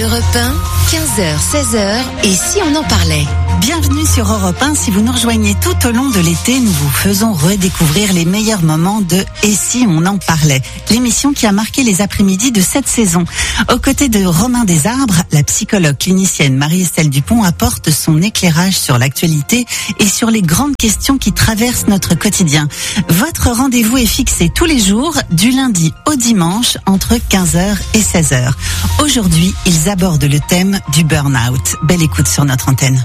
Europe 1, 15h, 16h, et si on en parlait? Bienvenue sur Europe 1. Si vous nous rejoignez tout au long de l'été, nous vous faisons redécouvrir les meilleurs moments de Et si on en parlait, l'émission qui a marqué les après-midi de cette saison. Aux côtés de Romain Desarbres, la psychologue clinicienne Marie-Estelle Dupont apporte son éclairage sur l'actualité et sur les grandes questions qui traversent notre quotidien. Votre rendez-vous est fixé tous les jours, du lundi au dimanche, entre 15h et 16h. Aujourd'hui, ils abordent le thème du burn-out. Belle écoute sur notre antenne.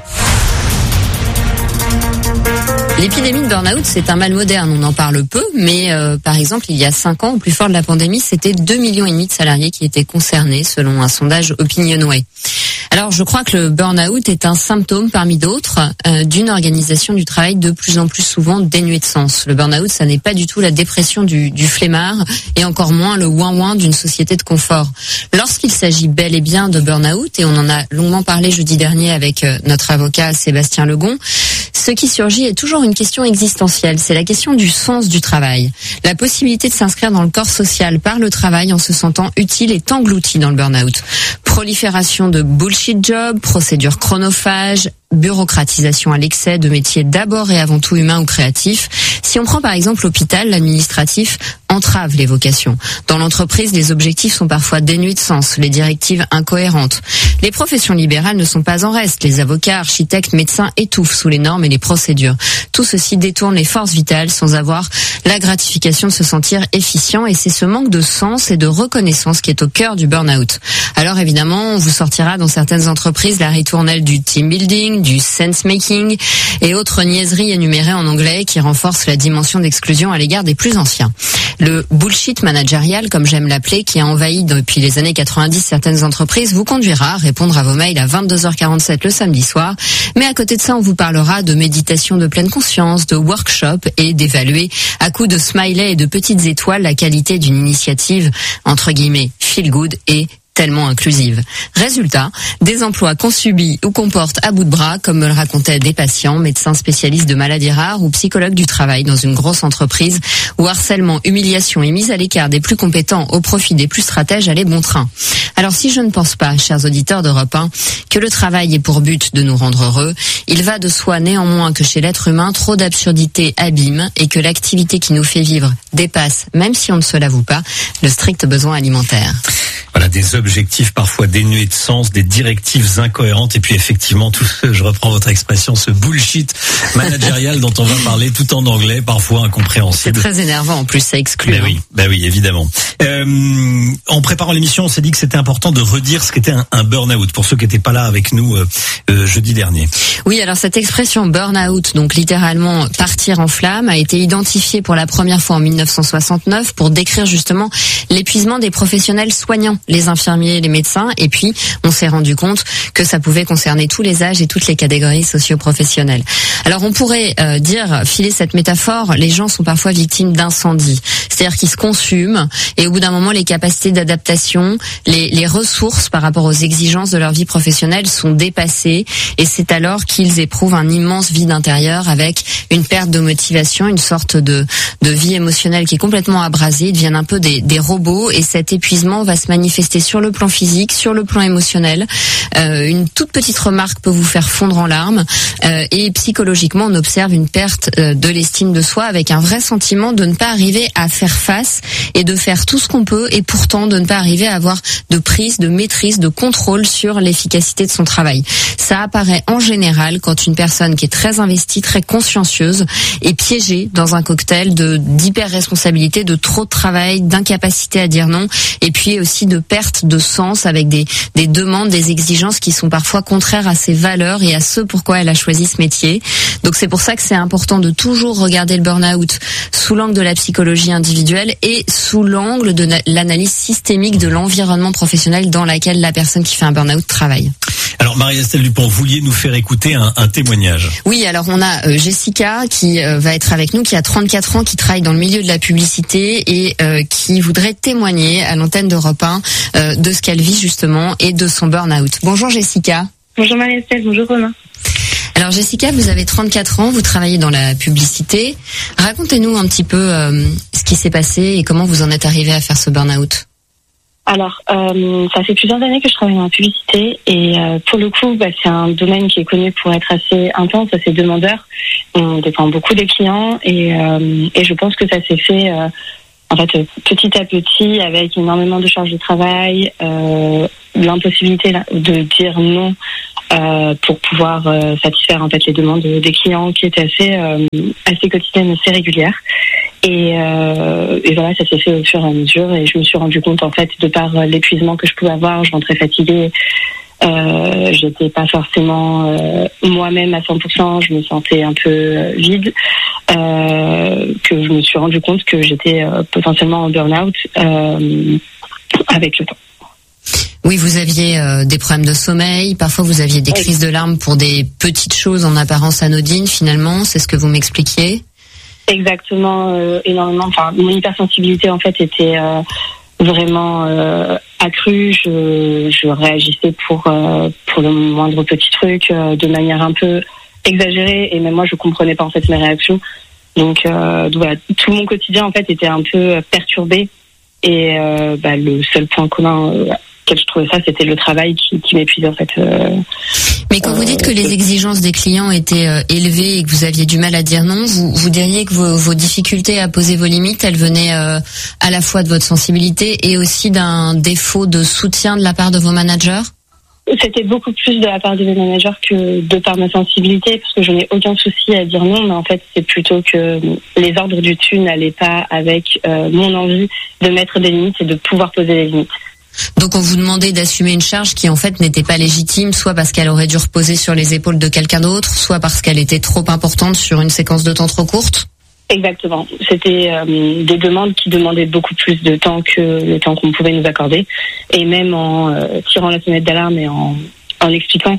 L'épidémie de burn-out, c'est un mal moderne, on en parle peu, mais par exemple, il y a 5 ans, au plus fort de la pandémie, c'était 2,5 millions de salariés qui étaient concernés, selon un sondage Opinionway. Alors, je crois que le burn-out est un symptôme parmi d'autres d'une organisation du travail de plus en plus souvent dénuée de sens. Le burn-out, ça n'est pas du tout la dépression du flemmard et encore moins le ouin-ouin d'une société de confort. Lorsqu'il s'agit bel et bien de burn-out, et on en a longuement parlé jeudi dernier avec notre avocat Sébastien Legon, ce qui surgit est toujours une question existentielle. C'est la question du sens du travail. La possibilité de s'inscrire dans le corps social par le travail en se sentant utile est engloutie dans le burn-out. Prolifération de bullshit jobs, procédures chronophages, bureaucratisation à l'excès de métiers d'abord et avant tout humains ou créatifs. Si on prend par exemple l'hôpital, l'administratif entrave les vocations. Dans l'entreprise, les objectifs sont parfois dénués de sens, les directives incohérentes. Les professions libérales ne sont pas en reste. Les avocats, architectes, médecins étouffent sous les normes et les procédures. Tout ceci détourne les forces vitales sans avoir la gratification de se sentir efficient, et c'est ce manque de sens et de reconnaissance qui est au cœur du burn-out. Alors évidemment, on vous sortira dans certaines entreprises la ritournelle du team building, du sense-making et autres niaiseries énumérées en anglais qui renforcent la dimension d'exclusion à l'égard des plus anciens. Le bullshit managérial, comme j'aime l'appeler, qui a envahi depuis les années 90 certaines entreprises, vous conduira à répondre à vos mails à 22h47 le samedi soir. Mais à côté de ça, on vous parlera de méditation de pleine conscience, de workshop et d'évaluer à coups de smiley et de petites étoiles la qualité d'une initiative, entre guillemets, feel good et tellement inclusive. Résultat, des emplois qu'on subit ou qu'on porte à bout de bras, comme me le racontaient des patients, médecins spécialistes de maladies rares ou psychologues du travail dans une grosse entreprise où harcèlement, humiliation et mise à l'écart des plus compétents au profit des plus stratèges allaient bon train. Alors si je ne pense pas, chers auditeurs d'Europe 1, que le travail ait pour but de nous rendre heureux, il va de soi néanmoins que chez l'être humain, trop d'absurdités abîment et que l'activité qui nous fait vivre dépasse, même si on ne se l'avoue pas, le strict besoin alimentaire. Voilà, des objectifs parfois dénués de sens, des directives incohérentes et puis effectivement tout ce, je reprends votre expression, ce bullshit managérial dont on va parler tout en anglais, parfois incompréhensible. C'est très énervant, en plus ça exclut. Ben oui, évidemment. En préparant l'émission, on s'est dit que c'était important de redire ce qu'était un burn-out pour ceux qui n'étaient pas là avec nous jeudi dernier. Oui, alors cette expression burn-out, donc littéralement partir en flamme, a été identifiée pour la première fois en 1969 pour décrire justement l'épuisement des professionnels soignants, les infirmiers, les médecins, et puis on s'est rendu compte que ça pouvait concerner tous les âges et toutes les catégories socio-professionnelles. Alors on pourrait filer cette métaphore, les gens sont parfois victimes d'incendies, c'est-à-dire qu'ils se consument et au bout d'un moment les capacités d'adaptation, les ressources par rapport aux exigences de leur vie professionnelle sont dépassées, et c'est alors qu'ils éprouvent un immense vide intérieur avec une perte de motivation, une sorte de vie émotionnelle qui est complètement abrasée, ils deviennent un peu des robots, et cet épuisement va se manifester sur le plan physique, sur le plan émotionnel. Une toute petite remarque peut vous faire fondre en larmes, et psychologiquement on observe une perte de l'estime de soi avec un vrai sentiment de ne pas arriver à faire face et de faire tout ce qu'on peut, et pourtant de ne pas arriver à avoir de prise, de maîtrise, de contrôle sur l'efficacité de son travail. Ça apparaît en général quand une personne qui est très investie, très consciencieuse est piégée dans un cocktail d'hyper-responsabilité, de trop de travail, d'incapacité à dire non, et puis aussi de perte de sens avec des demandes, des exigences qui sont parfois contraires à ses valeurs et à ce pourquoi elle a choisi ce métier. Donc c'est pour ça que c'est important de toujours regarder le burn-out sous l'angle de la psychologie individuelle et sous l'angle de l'analyse systémique de l'environnement professionnel dans lequel la personne qui fait un burn-out travaille. Alors Marie-Estelle Dupont, vous vouliez nous faire écouter un témoignage. Oui, alors on a Jessica qui va être avec nous, qui a 34 ans, qui travaille dans le milieu de la publicité et qui voudrait témoigner à l'antenne d'Europe 1 de ce qu'elle vit justement et de son burn-out. Bonjour Jessica. Bonjour Marie-Estelle, bonjour Romain. Alors Jessica, vous avez 34 ans, vous travaillez dans la publicité. Racontez-nous un petit peu ce qui s'est passé et comment vous en êtes arrivée à faire ce burn-out. Alors, ça fait plusieurs années que je travaille dans la publicité et pour le coup, c'est un domaine qui est connu pour être assez intense, assez demandeur. On dépend beaucoup des clients et je pense que ça s'est fait en fait petit à petit avec énormément de charges de travail, l'impossibilité de dire non pour pouvoir satisfaire en fait les demandes des clients qui étaient assez quotidiennes, assez régulières. Et voilà, ça s'est fait au fur et à mesure et je me suis rendu compte en fait de par l'épuisement que je pouvais avoir, je rentrais fatiguée, j'étais pas forcément moi-même à 100%, je me sentais un peu vide, que je me suis rendu compte que j'étais potentiellement en burn-out avec le temps. Oui, vous aviez des problèmes de sommeil, parfois vous aviez des crises de larmes pour des petites choses en apparence anodines finalement, c'est ce que vous m'expliquiez? Exactement, énormément. Enfin, mon hypersensibilité en fait était vraiment accrue. Je réagissais pour le moindre petit truc de manière un peu exagérée et même moi je comprenais pas en fait mes réactions. Donc voilà, tout mon quotidien en fait était un peu perturbé et le seul point commun auquel je trouvais ça, c'était le travail qui m'épuisait en fait. Mais quand vous dites que les exigences des clients étaient élevées et que vous aviez du mal à dire non, vous diriez que vos difficultés à poser vos limites, elles venaient à la fois de votre sensibilité et aussi d'un défaut de soutien de la part de vos managers? C'était beaucoup plus de la part de mes managers que de par ma sensibilité, parce que je n'ai aucun souci à dire non, mais en fait c'est plutôt que les ordres du dessus n'allaient pas avec mon envie de mettre des limites et de pouvoir poser des limites. Donc on vous demandait d'assumer une charge qui en fait n'était pas légitime, soit parce qu'elle aurait dû reposer sur les épaules de quelqu'un d'autre, soit parce qu'elle était trop importante sur une séquence de temps trop courte? Exactement. C'était des demandes qui demandaient beaucoup plus de temps que le temps qu'on pouvait nous accorder. Et même en tirant la sonnette d'alarme et en expliquant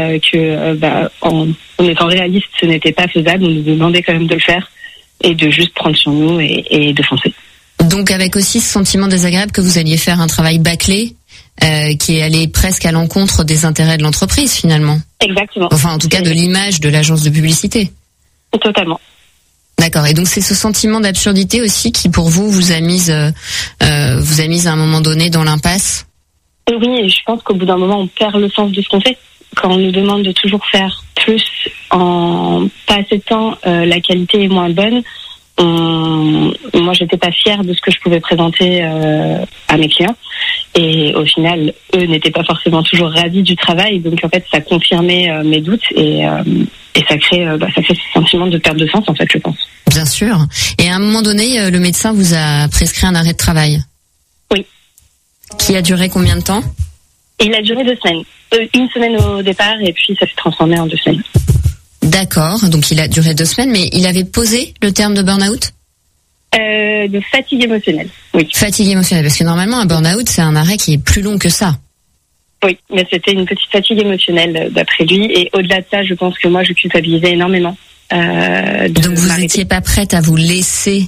en étant réaliste, ce n'était pas faisable, on nous demandait quand même de le faire et de juste prendre sur nous et de foncer. Donc avec aussi ce sentiment désagréable que vous alliez faire un travail bâclé qui allait presque à l'encontre des intérêts de l'entreprise finalement. Exactement. Enfin en tout cas de l'image de l'agence de publicité. Totalement. D'accord. Et donc c'est ce sentiment d'absurdité aussi qui pour vous a mise à un moment donné dans l'impasse? Oui, et je pense qu'au bout d'un moment on perd le sens de ce qu'on fait. Quand on nous demande de toujours faire plus en pas assez de temps, la qualité est moins bonne. Moi, j'étais pas fière de ce que je pouvais présenter à mes clients, et au final, eux n'étaient pas forcément toujours ravis du travail. Donc, en fait, ça confirmait mes doutes et ça crée ce sentiment de perte de sens, en fait, je pense. Bien sûr. Et à un moment donné, le médecin vous a prescrit un arrêt de travail. Oui. Qui a duré combien de temps? Il a duré 2 semaines. Une semaine au départ, et puis ça s'est transformé en 2 semaines. D'accord, donc il a duré 2 semaines, mais il avait posé le terme de burn-out? De fatigue émotionnelle, oui. Fatigue émotionnelle, parce que normalement un burn-out c'est un arrêt qui est plus long que ça. Oui, mais c'était une petite fatigue émotionnelle d'après lui, et au-delà de ça, je pense que moi je culpabilisais énormément. Donc vous n'étiez pas prête à vous laisser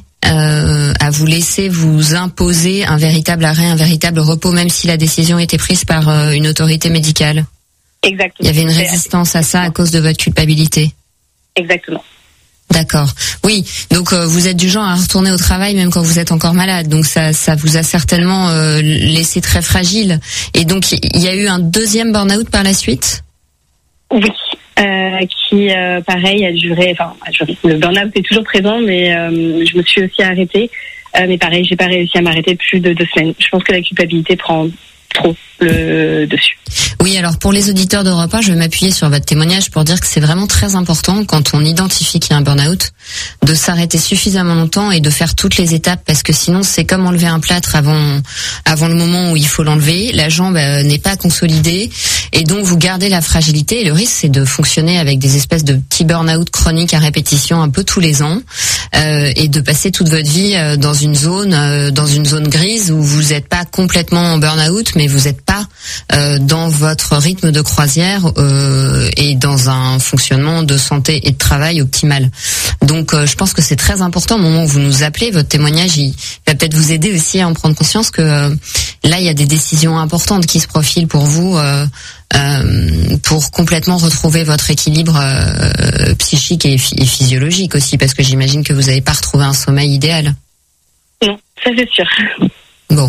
vous imposer un véritable arrêt, un véritable repos, même si la décision était prise par une autorité médicale? Exactement. Il y avait une résistance à ça à cause de votre culpabilité. Exactement. D'accord. Oui. Donc vous êtes du genre à retourner au travail même quand vous êtes encore malade. Donc ça vous a certainement laissé très fragile. Et donc il y a eu un deuxième burn-out par la suite? Oui. Qui pareil a duré. Le burn-out est toujours présent, mais je me suis aussi arrêtée. Mais pareil, j'ai pas réussi à m'arrêter plus de 2 semaines. Je pense que la culpabilité prend trop le dessus. Oui, alors pour les auditeurs d'Europe 1, je vais m'appuyer sur votre témoignage pour dire que c'est vraiment très important quand on identifie qu'il y a un burn-out de s'arrêter suffisamment longtemps et de faire toutes les étapes, parce que sinon c'est comme enlever un plâtre avant le moment où il faut l'enlever. La jambe n'est pas consolidée et donc vous gardez la fragilité, et le risque c'est de fonctionner avec des espèces de petits burn-out chroniques à répétition un peu tous les ans et de passer toute votre vie dans une zone grise où vous n'êtes pas complètement en burn-out, mais vous n'êtes pas dans votre rythme de croisière et dans un fonctionnement de santé et de travail optimal. Donc je pense que c'est très important au moment où vous nous appelez. Votre témoignage il va peut-être vous aider aussi à en prendre conscience que là il y a des décisions importantes qui se profilent pour vous pour complètement retrouver votre équilibre psychique et physiologique aussi, parce que j'imagine que vous n'avez pas retrouvé un sommeil idéal. Non, ça c'est sûr. Bon.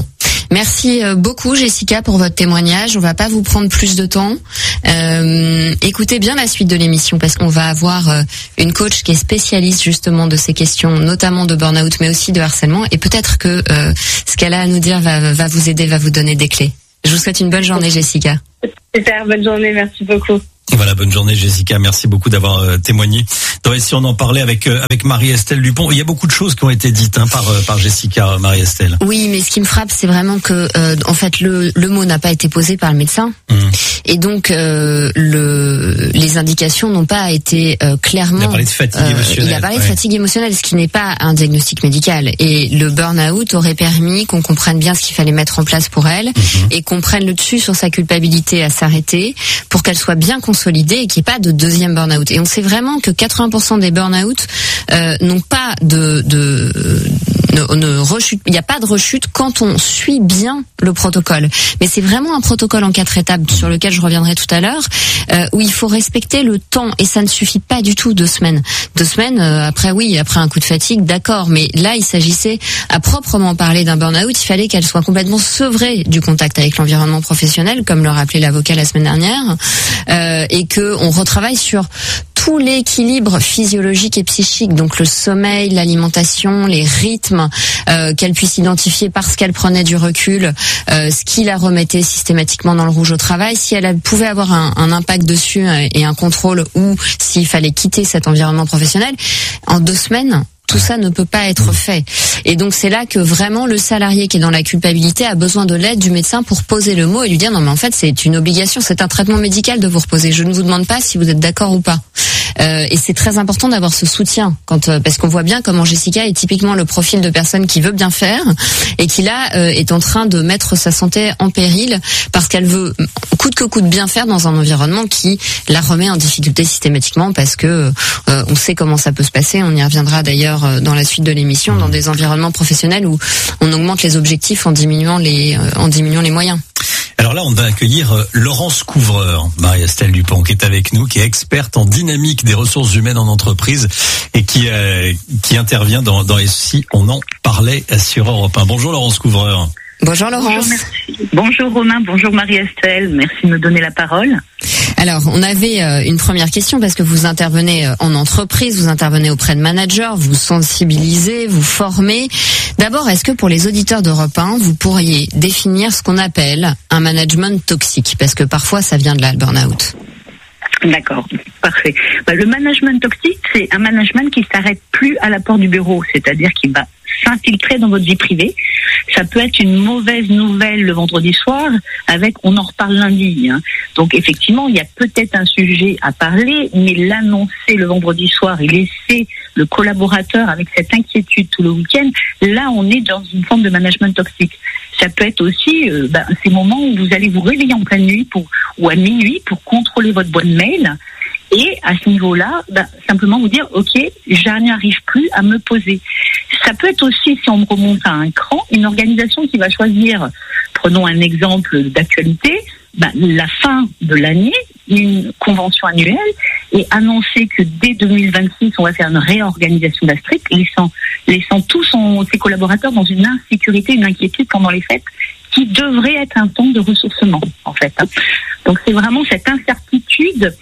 Merci beaucoup Jessica pour votre témoignage. On va pas vous prendre plus de temps. Écoutez bien la suite de l'émission parce qu'on va avoir une coach qui est spécialiste justement de ces questions, notamment de burn-out, mais aussi de harcèlement. Et peut-être que ce qu'elle a à nous dire va vous aider, va vous donner des clés. Je vous souhaite une bonne journée Jessica. Super, bonne journée, merci beaucoup. Voilà, bonne journée Jessica, merci beaucoup d'avoir témoigné. Donc, si on en parlait avec Marie-Estelle Dupont, il y a beaucoup de choses qui ont été dites par Jessica, Marie-Estelle. Oui, mais ce qui me frappe, c'est vraiment que en fait le mot n'a pas été posé par le médecin. Et donc les indications n'ont pas été clairement. Il a parlé de fatigue émotionnelle. Il a parlé de fatigue émotionnelle, ce qui n'est pas un diagnostic médical. Et le burn-out aurait permis qu'on comprenne bien ce qu'il fallait mettre en place pour elle et qu'on prenne le dessus sur sa culpabilité à s'arrêter pour qu'elle soit bien consolidée et qu'il n'y ait pas de deuxième burn-out. Et on sait vraiment que 80% des burn-out n'ont pas ne rechute. Il n'y a pas de rechute quand on suit bien le protocole. Mais c'est vraiment un protocole en 4 étapes sur lequel je reviendrai tout à l'heure, où il faut respecter le temps et ça ne suffit pas du tout 2 semaines. 2 semaines après un coup de fatigue, d'accord. Mais là, il s'agissait à proprement parler d'un burn-out. Il fallait qu'elle soit complètement sevrée du contact avec l'environnement professionnel, comme le rappelait l'avocat la semaine dernière, et que on retravaille sur tout l'équilibre physiologique et psychique, donc le sommeil, l'alimentation, les rythmes, qu'elle puisse identifier parce qu'elle prenait du recul, ce qui la remettait systématiquement dans le rouge au travail, si elle pouvait avoir un impact dessus et un contrôle, ou s'il fallait quitter cet environnement professionnel. En 2 semaines, tout ça ne peut pas être fait. Et donc c'est là que vraiment le salarié qui est dans la culpabilité a besoin de l'aide du médecin pour poser le mot et lui dire non mais en fait c'est une obligation, c'est un traitement médical de vous reposer. Je ne vous demande pas si vous êtes d'accord ou pas. Et c'est très important d'avoir ce soutien parce qu'on voit bien comment Jessica est typiquement le profil de personne qui veut bien faire et qui là est en train de mettre sa santé en péril parce qu'elle veut coûte que coûte bien faire dans un environnement qui la remet en difficulté systématiquement parce que on sait comment ça peut se passer. On y reviendra d'ailleurs dans la suite de l'émission, dans des environnements professionnels où on augmente les objectifs en diminuant les moyens. Alors là, on va accueillir Laurence Couvreur, Marie-Estelle Dupont, qui est avec nous, qui est experte en dynamique des ressources humaines en entreprise et qui intervient dans Et si on en parlait sur Europe 1. Bonjour Laurence Couvreur. Bonjour Laurence. Bonjour Romain, bonjour Marie-Estelle, merci de me donner la parole. Alors, on avait une première question parce que vous intervenez en entreprise, vous intervenez auprès de managers, vous sensibilisez, vous formez. D'abord, est-ce que pour les auditeurs d'Europe 1, vous pourriez définir ce qu'on appelle un management toxique? Parce que parfois, ça vient de là, le burn-out. D'accord, parfait. Le management toxique, c'est un management qui s'arrête plus à la porte du bureau, c'est-à-dire qu'il va s'infiltrer dans votre vie privée. Ça peut être une mauvaise nouvelle le vendredi soir avec on en reparle lundi. Donc effectivement, il y a peut-être un sujet à parler, mais l'annoncer le vendredi soir et laisser le collaborateur avec cette inquiétude tout le week-end, là on est dans une forme de management toxique. Ça peut être aussi ces moments où vous allez vous réveiller en pleine nuit ou à minuit pour contrôler votre boîte mail. Et à ce niveau-là, simplement vous dire, ok, je n'y arrive plus à me poser. Ça peut être aussi, si on remonte à un cran, une organisation qui va choisir, prenons un exemple d'actualité, la fin de l'année, une convention annuelle, et annoncer que dès 2026, on va faire une réorganisation d'Astric, laissant tous ses collaborateurs dans une insécurité, une inquiétude pendant les fêtes, qui devrait être un temps de ressourcement, en fait. Donc c'est vraiment cette incertitude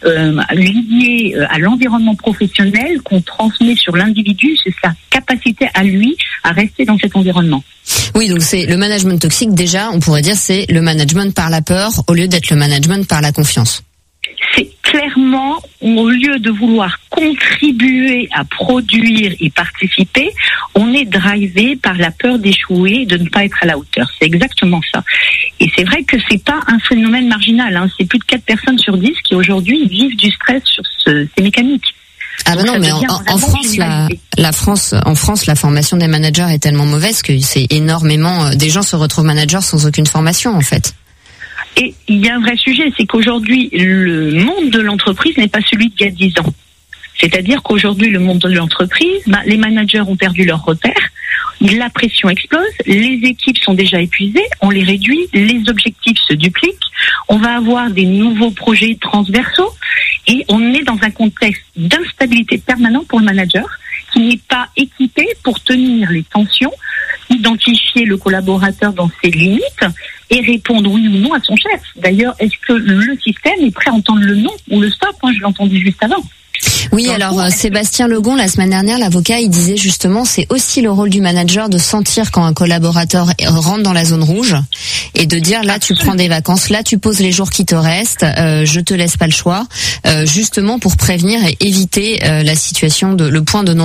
liée à l'environnement professionnel qu'on transmet sur l'individu, c'est sa capacité à lui à rester dans cet environnement. Oui, donc c'est le management toxique, déjà, on pourrait dire c'est le management par la peur au lieu d'être le management par la confiance. C'est clairement, au lieu de vouloir contribuer à produire et participer, on est drivé par la peur d'échouer, de ne pas être à la hauteur. C'est exactement ça. Et c'est vrai que c'est pas un phénomène marginal. C'est plus de 4 personnes sur 10 qui aujourd'hui vivent du stress sur ces mécaniques. Ah ben non, mais en France, la formation des managers est tellement mauvaise que c'est énormément. Des gens se retrouvent managers sans aucune formation, en fait. Et il y a un vrai sujet, c'est qu'aujourd'hui, le monde de l'entreprise n'est pas celui d'il y a 10 ans. C'est-à-dire qu'aujourd'hui, le monde de l'entreprise, les managers ont perdu leurs repères, la pression explose, les équipes sont déjà épuisées, on les réduit, les objectifs se dupliquent, on va avoir des nouveaux projets transversaux et on est dans un contexte d'instabilité permanente pour le manager qui n'est pas équipé pour tenir les tensions identifier le collaborateur dans ses limites et répondre oui ou non à son chef. D'ailleurs, est-ce que le système est prêt à entendre le non ou le stop? Je l'ai entendu juste avant. Oui, alors Sébastien Legon, la semaine dernière, l'avocat, il disait justement, c'est aussi le rôle du manager de sentir quand un collaborateur rentre dans la zone rouge et de dire là tu prends des vacances, là tu poses les jours qui te restent, je te laisse pas le choix, justement pour prévenir et éviter la situation le point de non